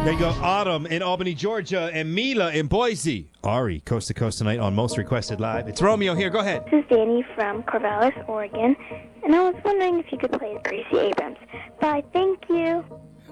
There you go. Autumn in Albany, Georgia, and Mila in Boise. Ari, coast to coast tonight on Most Requested Live. It's Romeo here. Go ahead. This is Danny from Corvallis, Oregon, and I was wondering if you could play Gracie Abrams.